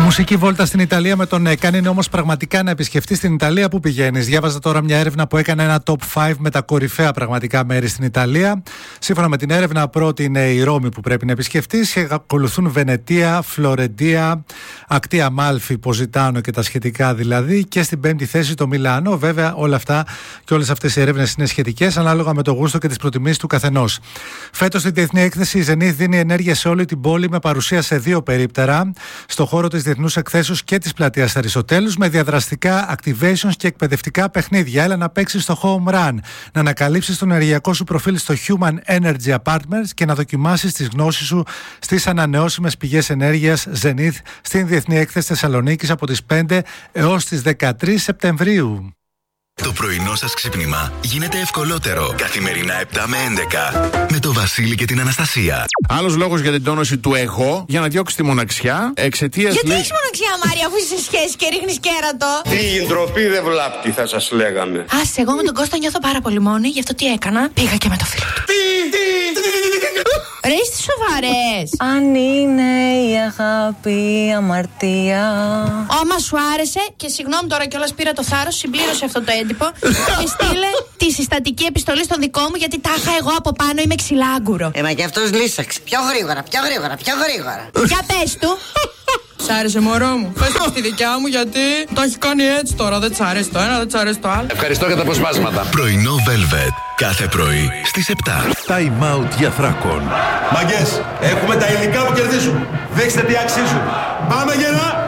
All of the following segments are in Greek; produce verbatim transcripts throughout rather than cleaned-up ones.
Μουσική βόλτα στην Ιταλία με τον Έκανε. Είναι όμως πραγματικά να επισκεφτείς στην Ιταλία. Πού πηγαίνεις? Διάβαζα τώρα μια έρευνα που έκανε ένα top πέντε με τα κορυφαία πραγματικά μέρη στην Ιταλία. Σύμφωνα με την έρευνα, πρώτη είναι η Ρώμη που πρέπει να επισκεφτείς. Και ακολουθούν Βενετία, Φλωρεντία, Ακτή Αμάλφη, Ποζιτάνο και τα σχετικά δηλαδή. Και στην πέμπτη θέση το Μιλάνο. Βέβαια, όλα αυτά και όλες αυτές οι έρευνες είναι σχετικές ανάλογα με το γούστο και τις προτιμήσεις του καθενός. Φέτος στην Διεθνή Έκθεση η Zenith δίνει ενέργεια σε όλη την πόλη με παρουσία σε δύο περίπτερα. Στο χώρο της Διεθνούς Εκθέσεως και της πλατείας Αριστοτέλους με διαδραστικά activations και εκπαιδευτικά παιχνίδια. Έλα να παίξεις στο home run, να ανακαλύψεις το ενεργειακό σου προφίλ στο Human Energy Apartments και να δοκιμάσεις τις γνώσεις σου στις ανανεώσιμες πηγές ενέργειας Zenith στην Διεθνή Έκθεση Θεσσαλονίκης από τις πέντε έως τις δεκατρείς Σεπτεμβρίου. Το πρωινό σας ξύπνημα γίνεται ευκολότερο. Καθημερινά επτά με έντεκα. Με το Βασίλη και την Αναστασία. Άλλος λόγος για την τόνωση του εγώ, για να διώξει τη μοναξιά, εξαιτίας. Γιατί λύ... έχεις μοναξιά, Μάρια, αφού είσαι σε σχέση και ρίχνεις κέρατο? Τι ντροπή δεν βλάπτει, θα σας λέγαμε. Άσε, εγώ με τον Κώστα νιώθω πάρα πολύ μόνη, γι' αυτό τι έκανα? Πήγα και με το φίλο του. Ρε, είστε σοβαρές? Αν είναι η αγάπη αμαρτία. Άμα σου άρεσε, και συγγνώμη τώρα κιόλας πήρα το θάρρος, συμπλήρωσε αυτό το έντυπο και στείλε τη συστατική επιστολή στον δικό μου, γιατί τα είχα εγώ από πάνω, είμαι ξυλάγκουρο. Ε, μα κι αυτός λύσαξε. Πιο γρήγορα, πιο γρήγορα, πιο γρήγορα. Για πες του. Σ' άρεσε, μωρό μου? Πες το στη δικιά μου, γιατί το έχει κάνει έτσι τώρα. Δεν της αρέσει το ένα, δεν της αρέσει το άλλο. Ευχαριστώ για τα αποσπάσματα. Πρωινό Velvet. Κάθε πρωί στις επτά. Time out για Θράκον. Μαγκές, έχουμε τα υλικά που κερδίζουν. Δείξτε τι αξίζουν. Πάμε γερά!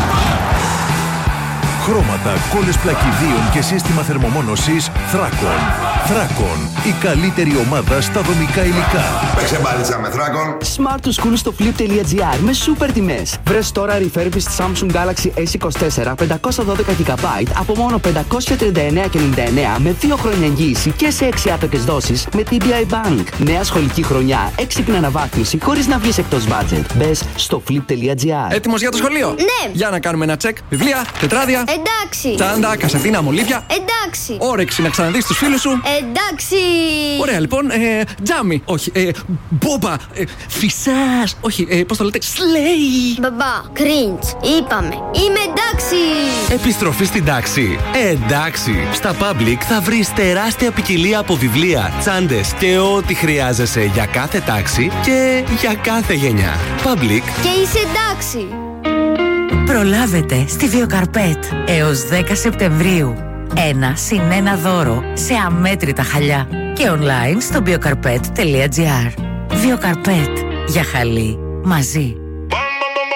Χρώματα, κόλλες πλακιδίων και σύστημα θερμομόνωσης Θράκον. Θράκον, η καλύτερη ομάδα στα δομικά υλικά. Παίξε μπάλιτσα με Θράκον. Smart to school στο flip.gr με super τιμές. Βρες τώρα refurbished Samsung Galaxy ες είκοσι τέσσερα πεντακόσια δώδεκα τζι μπι από μόνο πεντακόσια τριάντα εννέα κόμμα ενενήντα εννέα με δύο χρόνια εγγύηση και σε έξι άπλετες δόσεις με τι μπι άι Bank. Νέα σχολική χρονιά, έξυπνη αναβάθμιση χωρίς να βγεις εκτός budget. Μπες στο flip.gr. Έτοιμος για το σχολείο? Ναι. Για να κάνουμε ένα τσεκ. Βιβλία, τετράδια. Εντάξει. Τσάντα, κασετίνα, μολύβια. Εντάξει. Όρεξη να ξαναδείς τους φίλους σου. Εντάξει. Ωραία, λοιπόν. Ε, τζάμι. Όχι. Ε, μπόμπα. Ε, φυσάς. Όχι. Ε, πώς το λέτε? Σλέι. Μπαμπά. Κριντς. Είπαμε. Είμαι εντάξει. Επιστροφή στην τάξη. Ε, εντάξει. Στα Public θα βρεις τεράστια ποικιλία από βιβλία, τσάντες και ό,τι χρειάζεσαι για κάθε τάξη και για κάθε γενιά. Public. Και είσαι εντάξει. Προλάβετε στη Βιοκαρπέτ έως δέκα Σεπτεμβρίου. Ένα συν ένα δώρο σε αμέτρητα χαλιά και online στο biocarpet τελεία gr. Βιοκαρπέτ. Για χαλί μαζί.